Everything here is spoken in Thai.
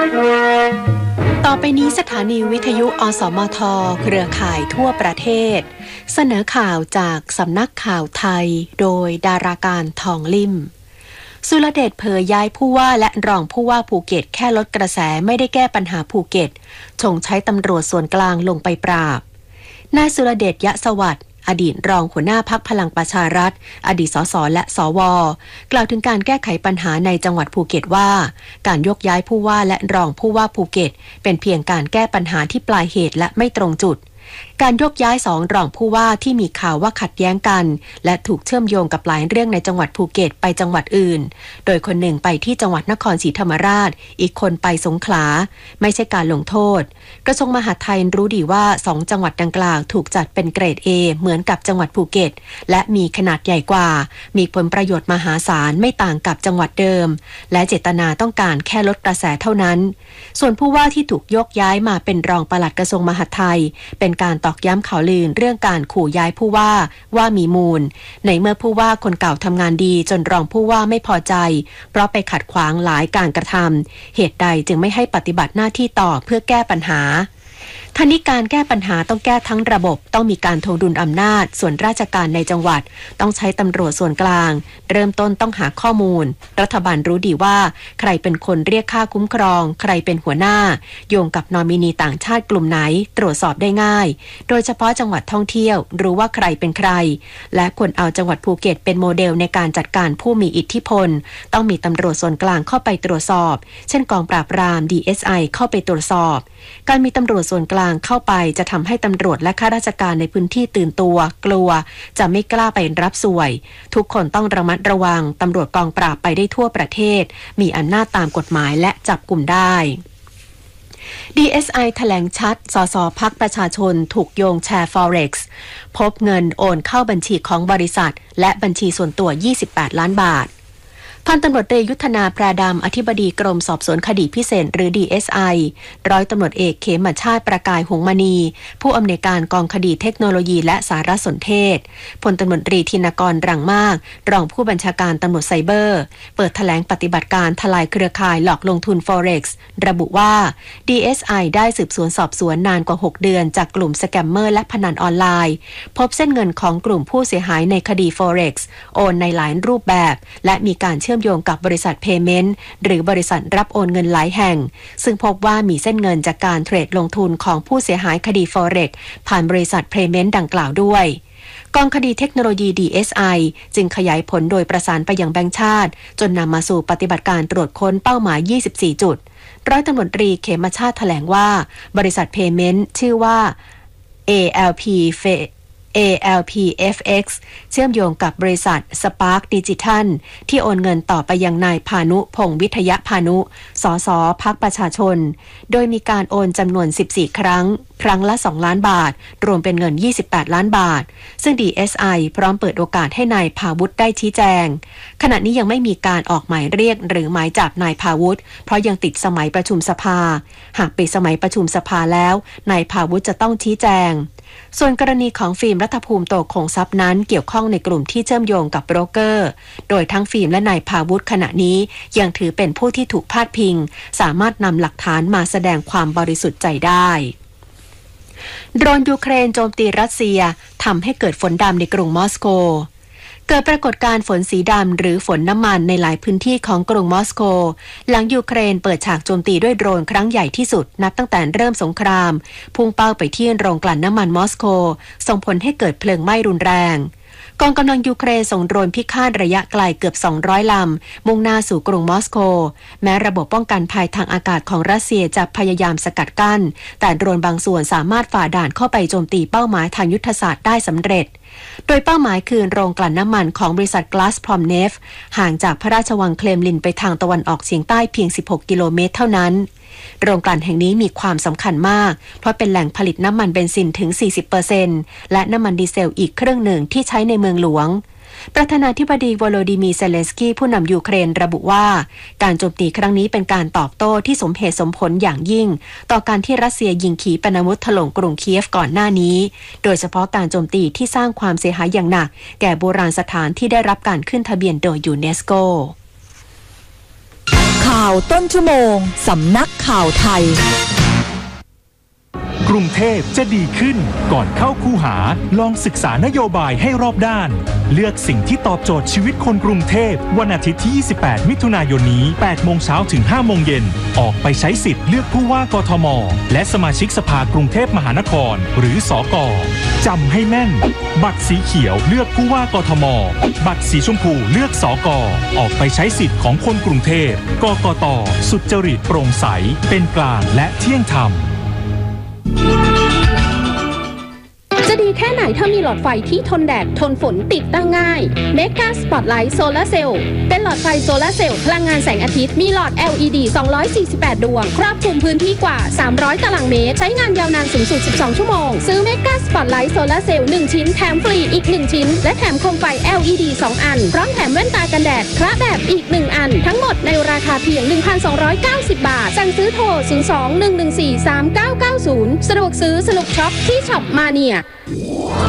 ต่อไปนี้สถานีวิทยุอสมทเครือข่ายทั่วประเทศเสนอข่าวจากสำนักข่าวไทยโดยดาราการทองลิ่มสุรเดชเผยย้ายผู้ว่าและรองผู้ว่าภูเก็ตแค่ลดกระแสไม่ได้แก้ปัญหาภูเก็ตชงใช้ตำรวจส่วนกลางลงไปปราบนายสุรเดชยะสวัสดิ์อดีตรองหัวหน้าพรรคพลังประชารัฐอดีตสสและสวกล่าวถึงการแก้ไขปัญหาในจังหวัดภูเก็ตว่าการยกย้ายผู้ว่าและรองผู้ว่าภูเก็ตเป็นเพียงการแก้ปัญหาที่ปลายเหตุและไม่ตรงจุดการยกย้าย2รองผู้ว่าที่มีข่าวว่าขัดแย้งกันและถูกเชื่อมโยงกับหลายเรื่องในจังหวัดภูเก็ตไปจังหวัดอื่นโดยคนหนึ่งไปที่จังหวัดนครศรีธรรมราชอีกคนไปสงขลาไม่ใช่การลงโทษกระทรวงมหาดไทยรู้ดีว่า2จังหวัดดังกล่าวถูกจัดเป็นเกรด A เหมือนกับจังหวัดภูเก็ตและมีขนาดใหญ่กว่ามีผลประโยชน์มหาศาลไม่ต่างกับจังหวัดเดิมและเจตนาต้องการแค่ลดกระแสเท่านั้นส่วนผู้ว่าที่ถูกยกย้ายมาเป็นรองปลัดกระทรวงมหาดไทยเป็นการตอกย้ำข่าวลือเรื่องการขู่ย้ายผู้ว่ามีมูลในเมื่อผู้ว่าคนเก่าทำงานดีจนรองผู้ว่าไม่พอใจเพราะไปขัดขวางหลายการกระทำเหตุใดจึงไม่ให้ปฏิบัติหน้าที่ต่อเพื่อแก้ปัญหาทั้งนี้การแก้ปัญหาต้องแก้ทั้งระบบต้องมีการทวงดุลอำนาจส่วนราชการในจังหวัดต้องใช้ตำรวจส่วนกลางเริ่มต้นต้องหาข้อมูลรัฐบาลรู้ดีว่าใครเป็นคนเรียกค่าคุ้มครองใครเป็นหัวหน้าโยงกับนอมินีต่างชาติกลุ่มไหนตรวจสอบได้ง่ายโดยเฉพาะจังหวัดท่องเที่ยวรู้ว่าใครเป็นใครและควรเอาจังหวัดภูเก็ตเป็นโมเดลในการจัดการผู้มีอิทธิพลต้องมีตำรวจส่วนกลางเข้าไปตรวจสอบเช่นกองปราบปราม DSI เข้าไปตรวจสอบการมีตำรวจส่วนกลางเข้าไปจะทำให้ตำรวจและข้าราชการในพื้นที่ตื่นตัวกลัวจะไม่กล้าไปรับสวยทุกคนต้องระมัดระวังตำรวจกองปราบไปได้ทั่วประเทศมีอำนาจตามกฎหมายและจับกลุ่มได้ DSI แถลงชัดสสพรรคประชาชนถูกโยงแชร์ Forex พบเงินโอนเข้าบัญชีของบริษัทและบัญชีส่วนตัว28ล้านบาทพันตำรวจเอกยุทธนาแพรดำอธิบดีกรมสอบสวนคดีพิเศษหรือ DSI ร้อยตำรวจเอกเขมชาติประกายหงมณีผู้อำนวยการกองคดีเทคโนโลยีและสารสนเทศพลตำรวจตรีธินกรรังมากรองผู้บัญชาการตำรวจไซเบอร์เปิดแถลงปฏิบัติการทลายเครือข่ายหลอกลงทุน Forex ระบุว่า DSI ได้สืบสวนสอบสวนนานกว่า6เดือนจากกลุ่มสแกมเมอร์และพนันออนไลน์พบเส้นเงินของกลุ่มผู้เสียหายในคดี Forex โอนในหลายรูปแบบและมีการเชื่อมโยงกับบริษัท Payment หรือบริษัทรับโอนเงินหลายแห่งซึ่งพบว่ามีเส้นเงินจากการเทรดลงทุนของผู้เสียหายคดี Forex ผ่านบริษัท Payment ดังกล่าวด้วยกองคดีเทคโนโลยี DSI จึงขยายผลโดยประสานไปยังแบงก์ชาติจนนำมาสู่ปฏิบัติการตรวจค้นเป้าหมาย24จุดร้อยตำรวจตรีเขมชาติแถลงว่าบริษัท Payment ชื่อว่า ALPFX เชื่อมโยงกับบริษัท Spark Digital ที่โอนเงินต่อไปยังนายพานุพงษ์วิทยพานุสสพรรคประชาชนโดยมีการโอนจำนวน14ครั้งละ2ล้านบาทรวมเป็นเงิน28ล้านบาทซึ่ง DSI พร้อมเปิดโอกาสให้นายภาวุฒิได้ชี้แจงขณะนี้ยังไม่มีการออกหมายเรียกหรือหมายจับนายภาวุฒิเพราะยังติดสมัยประชุมสภาหากปิดสมัยประชุมสภาแล้วนายภาวุฒิจะต้องชี้แจงส่วนกรณีของฟิล์มรัฐภูมิโตคงทรัพย์นั้นเกี่ยวข้องในกลุ่มที่เชื่อมโยงกับโบรกเกอร์โดยทั้งฟิล์มและนายภาวุฒิขณะนี้ยังถือเป็นผู้ที่ถูกพาดพิงสามารถนำหลักฐานมาแสดงความบริสุทธิ์ใจได้โดรนยูเครนโจมตีรัสเซียทำให้เกิดฝนดำในกรุงมอสโกเกิดปรากฏการณ์ฝนสีดำหรือฝนน้ำมันในหลายพื้นที่ของกรุงมอสโกหลังยูเครนเปิดฉากโจมตีด้วยโดรนครั้งใหญ่ที่สุดนับตั้งแต่เริ่มสงครามพุ่งเป้าไปที่โรงกลั่นน้ำมันมอสโกส่งผลให้เกิดเพลิงไหม้รุนแรงกองกำลังยูเครนส่งโดรนพิฆาตระยะไกลเกือบ200ลำมุ่งหน้าสู่กรุงมอสโกแม้ระบบป้องกันภัยทางอากาศของรัสเซียจะพยายามสกัดกั้นแต่โดรนบางส่วนสามารถฝ่าด่านเข้าไปโจมตีเป้าหมายทางยุทธศาสตร์ได้สำเร็จโดยเป้าหมายคือโรงกลั่นน้ำมันของบริษัท Gazpromneft ห่างจากพระราชวังเครมลินไปทางตะวันออกเฉียงใต้เพียง16กิโลเมตรเท่านั้นโรงกลั่นแห่งนี้มีความสำคัญมากเพราะเป็นแหล่งผลิตน้ำมันเบนซินถึง 40% และน้ำมันดีเซลอีกครึ่งหนึ่งที่ใช้ในเมืองหลวงประธานาธิบดีโวโลดิมีร์ เซเลนสกี้ผู้นำยูเครนระบุว่าการโจมตีครั้งนี้เป็นการตอบโต้ที่สมเหตุสมผลอย่างยิ่งต่อการที่รัสเซียยิงขีปนาวุธถล่มกรุงเคียฟก่อนหน้านี้โดยเฉพาะการโจมตีที่สร้างความเสียหายอย่างหนักแก่โบราณสถานที่ได้รับการขึ้นทะเบียนโดยยูเนสโกข่าวต้นชั่วโมงสำนักข่าวไทยกรุงเทพจะดีขึ้นก่อนเข้าคูหาลองศึกษานโยบายให้รอบด้านเลือกสิ่งที่ตอบโจทย์ชีวิตคนกรุงเทพวันอาทิตย์ที่ 28 มิถุนายนนี้ 8 โมงเช้าถึง 5 โมงเย็นออกไปใช้สิทธิ์เลือกผู้ว่ากทมและสมาชิกสภากรุงเทพมหานครหรือสก.จำให้แม่นบัตรสีเขียวเลือกผู้ว่ากทมบัตรสีชมพูเลือกสก.ออกไปใช้สิทธิ์ของคนกรุงเทพกกต.สุจริตโปร่งใสเป็นกลางและเที่ยงธรรมจะดีแค่ไหนถ้ามีหลอดไฟที่ทนแดดทนฝนติดตั้งง่าย Mega Spotlight Solar Cell เป็นหลอดไฟโซลาร์เซลล์พลังงานแสงอาทิตย์มีหลอด LED 248 ดวงครอบคลุมพื้นที่กว่า300ตารางเมตรใช้งานยาวนานสูงสุด12ชั่วโมงซื้อ Mega Spotlight Solar Cell 1 ชิ้นแถมฟรีอีก1ชิ้นและแถมโคมไฟ LED 2 อันพร้อมแถมแว่นตากันแดดคละแบบอีก1อันทั้งหมดในราคาเพียง 1,290 บาทสั่งซื้อโทร 02-114-3990 สะดวกซื้อสนุกช็อปที่ช็อปมาเนีย